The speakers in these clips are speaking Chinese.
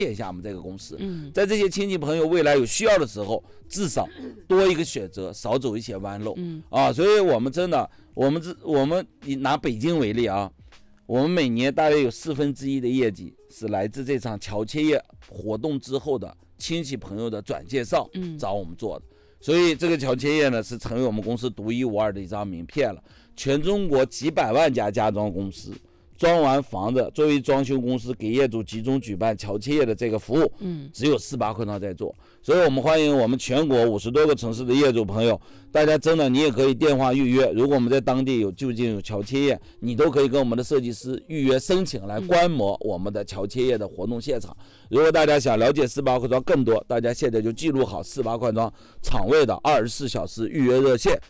一下我们这个公司，在这些亲戚朋友未来有需要的时候，至少多一个选择，少走一些弯路，所以我们真的，我们拿北京为例啊，我们每年大约有1/4的业绩是来自这场乔切业活动之后的亲戚朋友的转介绍，找我们做的。所以这个乔切业呢，是成为我们公司独一无二的一张名片了。全中国几百万家家装公司装完房子，作为装修公司给业主集中举办乔切业的这个服务，只有4-8快装在做。所以我们欢迎我们全国50多个城市的业主朋友，大家真的你也可以电话预约。如果我们在当地就近有乔切业，你都可以跟我们的设计师预约申请来观摩我们的乔切业的活动现场。如果大家想了解4-8快装更多，大家现在就记录好4-8快装场位的24小时预约热线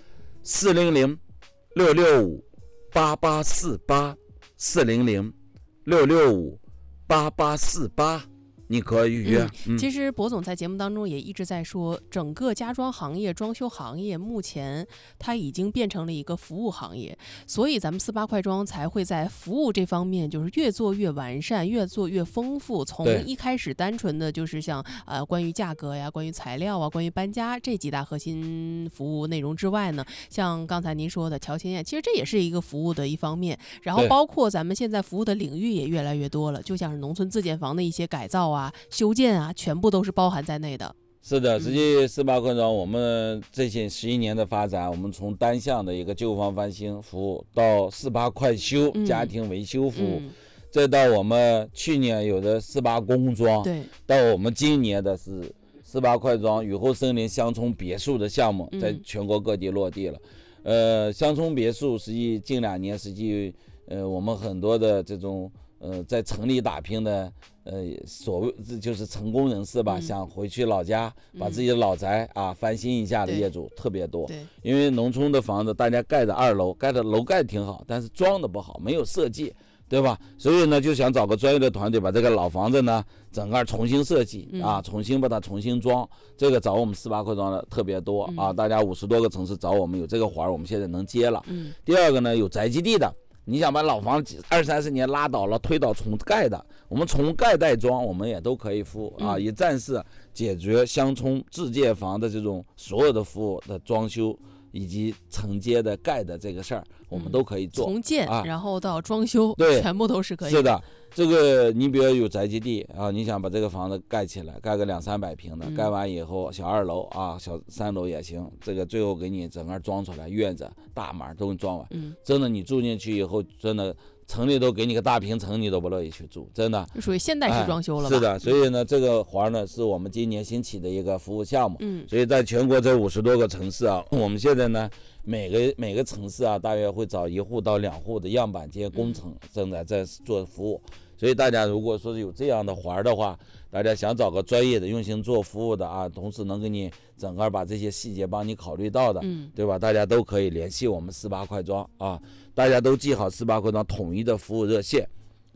：400-665-8848。400-665-8848，你可以预约。 其实博总在节目当中也一直在说，整个家装行业、装修行业目前它已经变成了一个服务行业，所以咱们4-8快装才会在服务这方面就是越做越完善，越做越丰富。从一开始单纯的就是像关于价格呀、关于材料啊、关于搬家这几大核心服务内容之外呢，像刚才您说的乔切业，其实这也是一个服务的一方面。然后包括咱们现在服务的领域也越来越多了，就像是农村自建房的一些改造啊、修建啊，全部都是包含在内的。 是的，实际4-8快装我们这些11年的发展，我们从单向的一个旧房翻新服务到4-8快修家庭维修服务，再到我们去年有的4-8工装，到我们今年的是4-8快装雨后森林乡村别墅的项目在全国各地落地了。乡村别墅实际近2年实际我们很多的这种在城里打拼的所谓就是成功人士吧，想回去老家把自己的老宅翻新一下的业主特别多。因为农村的房子大家盖的2楼，盖的楼盖挺好，但是装的不好，没有设计，对吧？所以呢就想找个专业的团队把这个老房子呢整个重新设计重新把它重新装，这个找我们4-8快装的特别多大家50多个城市找我们有这个活儿，我们现在能接了。第二个呢有宅基地的，你想把老房子20-30年拉倒了推倒重盖的，我们重盖带装我们也都可以服务也暂时解决乡村自建房的这种所有的服务的装修以及承接的盖的这个事儿，我们都可以做。 从建然后到装修，全部都是可以。 是的，这个你比如有宅基地你想把这个房子盖起来，盖个200-300平的，盖完以后小2楼小3楼也行，这个最后给你整个装出来，院子大门都给你装完。真的你住进去以后，真的城里都给你个大平层，你都不乐意去住，真的属于现代式装修了吧？ 是的，所以呢，这个活呢是我们今年新起的一个服务项目。所以在全国这50多个城市我们现在呢每个城市大约会找1户到2户的样板间工程正在做服务。所以大家如果说是有这样的活的话，大家想找个专业的用心做服务的同时能给你整个把这些细节帮你考虑到的，对吧？大家都可以联系我们4-8快装大家都记好4-8快装统一的服务热线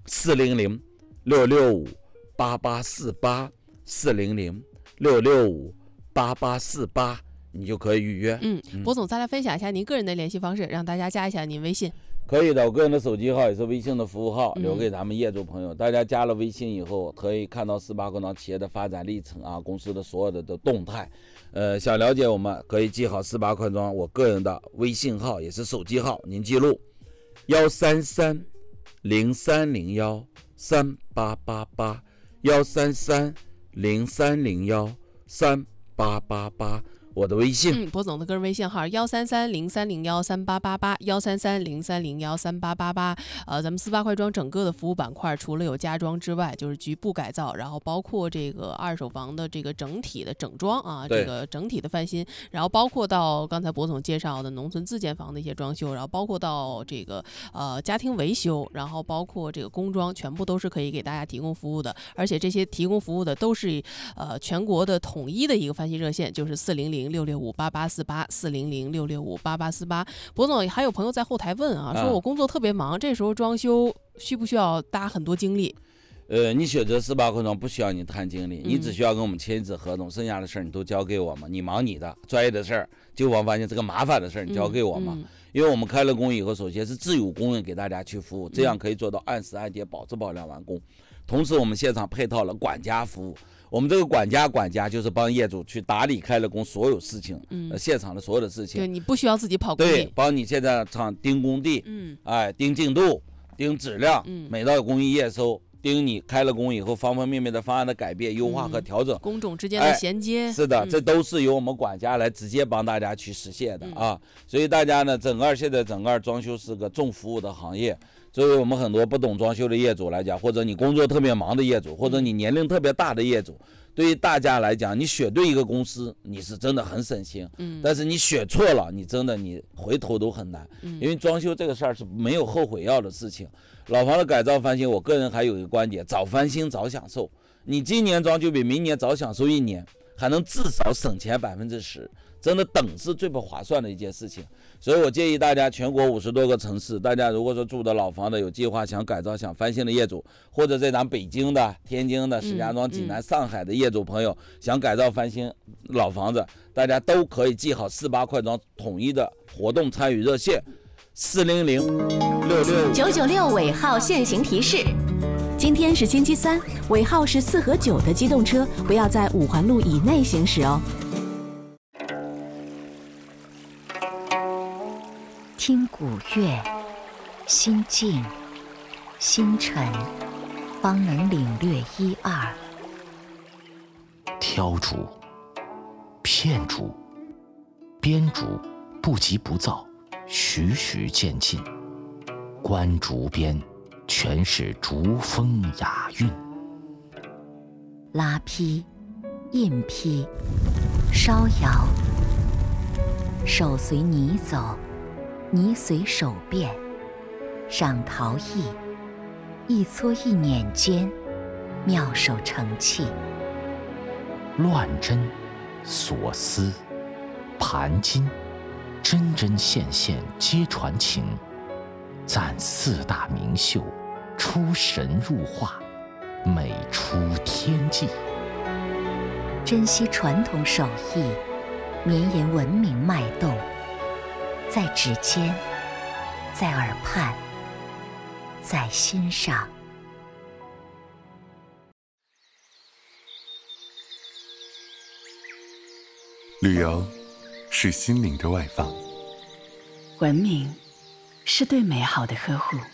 ：400-665-8848 400-665-8848，你就可以预约。 博总再来分享一下您个人的联系方式，让大家加一下您微信。 可以的，我个人的手机号也是微信的服务号，留给咱们业主朋友。大家加了微信以后，可以看到4-8快装企业的发展历程公司的所有的动态。想了解我们可以记好4-8快装我个人的微信号也是手机号，您记录133-0301-3888 133-0301-3888。我的微信， 博总的个人微信号133-0301-3888 133-0301-3888。咱们4-8快装整个的服务板块，除了有家装之外，就是局部改造，然后包括这个二手房的这个整体的整装这个整体的翻新，然后包括到刚才博总介绍的农村自建房的一些装修，然后包括到这个家庭维修，然后包括这个工装，全部都是可以给大家提供服务的。而且这些提供服务的都是全国的统一的一个翻新热线，就是400-665-8848 400-665-8848。博总还有朋友在后台问说我工作特别忙，这时候装修需不需要搭很多精力？ 你选择4-8快装不需要你谈精力，你只需要跟我们签一纸合同，剩下的事儿你都交给我们，你忙你的专业的事儿，旧房发现这个麻烦的事儿你交给我们。因为我们开了工以后，首先是自有工人给大家去服务，这样可以做到按时按点保质保量完工。 同时我们现场配套了管家服务。我们这个管家就是帮业主去打理开了工所有事情，现场的所有的事情。 对，你不需要自己跑工地。 对，帮你现在场盯工地，盯进度，盯质量，每到工艺验收，盯你开了工以后方方面面的方案的改变、优化和调整， 工种之间的衔接。 是的，这都是由我们管家来直接帮大家去实现的啊。所以大家呢，现在整个装修是个重服务的行业。作为我们很多不懂装修的业主来讲，或者你工作特别忙的业主，或者你年龄特别大的业主，对于大家来讲，你选对一个公司，你是真的很省心。但是你选错了，你真的你回头都很难。因为装修这个事儿是没有后悔药的事情。老房的改造翻新，我个人还有一个观点：早翻新早享受。你今年装就比明年早享受1年，还能至少省钱10%。真的等是最不划算的一件事情，所以我建议大家，全国50多个城市，大家如果说住的老房的有计划想改造、想翻新的业主，或者在咱北京的、天津的、石家庄、济南、上海的业主朋友想改造翻新老房子，大家都可以记好48块庄统一的活动参与热线400-66-996 尾号限行提示。今天是星期3，尾号是4和9的机动车不要在5环路以内行驶哦。 听古乐，心静心沉，方能领略1、2。 挑竹、片竹、编竹，不急不躁，徐徐渐进。观竹边，全是竹风雅韵。 拉坯、印坯、烧窑，手随泥走，泥随手变，上陶艺，一搓一捻间，妙手成器。 乱针、锁丝、盘金，针针线线皆传情。赞4大名秀，出神入化，美出天际。 珍惜传统手艺，绵延文明脉动，在指尖，在耳畔，在心上。 旅游是心灵的外放， 文明是对美好的呵护，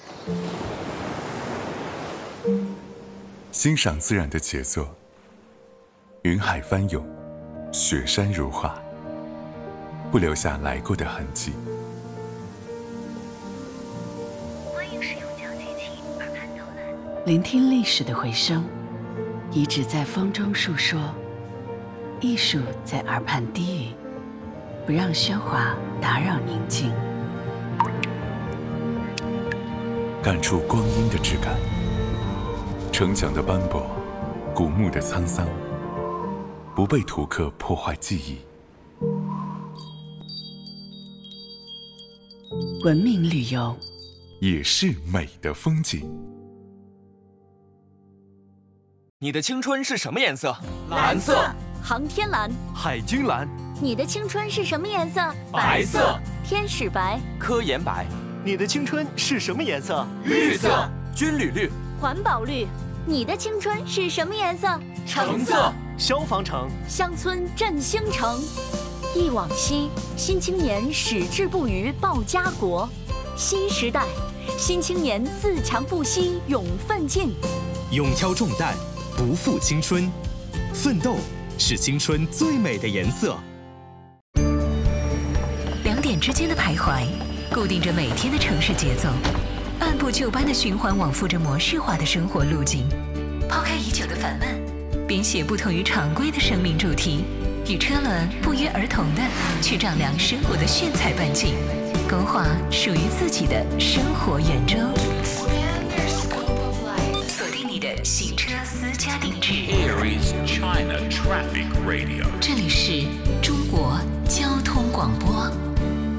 欣赏自然的杰作，云海翻涌，雪山如画，不留下来过的痕迹。 欢迎使用脚机器耳畔导览， 聆听历史的回声，遗址在风中述说，艺术在耳畔低语，不让喧哗打扰宁静。 感触光阴的质感，城墙的斑驳，古墓的沧桑，不被图刻破坏记忆。 文明旅游也是美的风景。 你的青春是什么颜色？ 蓝色。航天蓝。 海军蓝。 你的青春是什么颜色？ 白色。 天使白。 科研白。 你的青春是什么颜色？ 绿色。军旅绿。 环保绿。你的青春是什么颜色？ 橙色。 消防橙。 乡村振兴城。忆往昔，新青年矢志不渝报家国。新时代，新青年自强不息勇奋进。 勇挑重担，不负青春，奋斗是青春最美的颜色。 2点之间的徘徊，固定着每天的城市节奏，按部就班的循环往复着模式化的生活路径。抛开已久的烦闷，编写不同于常规的生命主题，与车轮不约而同的去丈量生活的炫彩半径，勾画属于自己的生活圆周。锁定你的行车私家定制。 Aries China Traffic Radio。 这里是中国交通广播。